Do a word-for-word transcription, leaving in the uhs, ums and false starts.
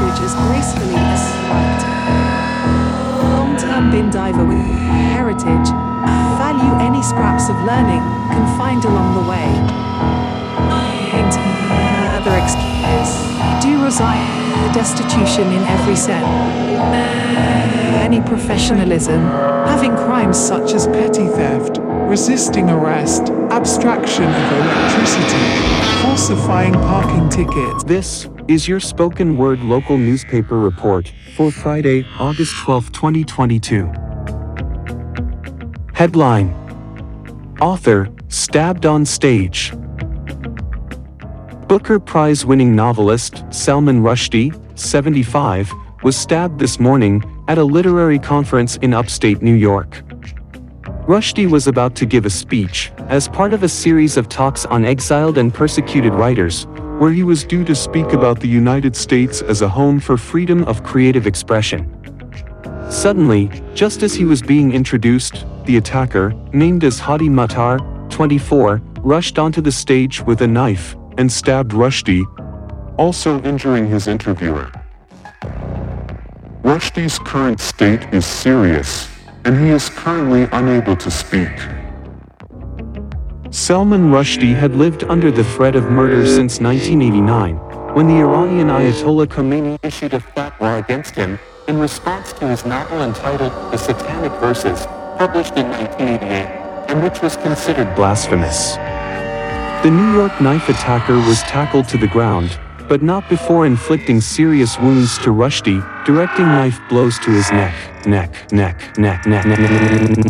language as gracefully as flight. Long-term bin diver with heritage, value any scraps of learning can find along the way. Other excuse, do reside destitution in every sense. Any professionalism, having crimes such as petty theft, resisting arrest, abstraction of electricity, falsifying parking tickets. This is your spoken word local newspaper report for Friday, August twelfth, twenty twenty-two. Headline: Author stabbed on stage. Booker Prize-winning novelist Salman Rushdie, seventy-five, was stabbed this morning at a literary conference in upstate New York. Rushdie was about to give a speech as part of a series of talks on exiled and persecuted writers, where he was due to speak about the United States as a home for freedom of creative expression. Suddenly, just as he was being introduced, the attacker, named as Hadi Matar, twenty-four, rushed onto the stage with a knife and stabbed Rushdie, also injuring his interviewer. Rushdie's current state is serious, and he is currently unable to speak. Salman Rushdie had lived under the threat of murder since nineteen eighty-nine, when the Iranian Ayatollah Khomeini issued a fatwa against him in response to his novel entitled The Satanic Verses, published in nineteen eighty-eight, and which was considered blasphemous. The New York knife attacker was tackled to the ground, but not before inflicting serious wounds to Rushdie, directing knife blows to his neck, neck, neck, neck, neck, neck, neck.